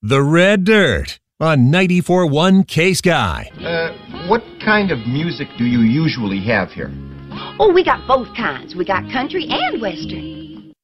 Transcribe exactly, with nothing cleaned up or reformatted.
The Red Dirt on ninety-four point one K-Sky. Uh, what kind of music do you usually have here? Oh, we got both kinds. We got country and western.